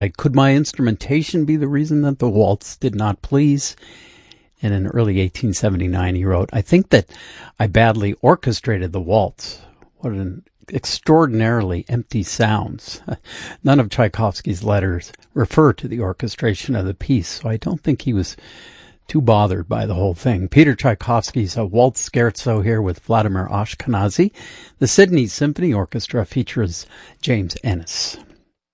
Could my instrumentation be the reason that the waltz did not please? And in early 1879, he wrote, I think that I badly orchestrated the waltz. What an extraordinarily empty sounds. None of Tchaikovsky's letters refer to the orchestration of the piece, so I don't think he was too bothered by the whole thing. Peter Tchaikovsky's A Waltz Scherzo here with Vladimir Ashkenazy. The Sydney Symphony Orchestra features James Ennis.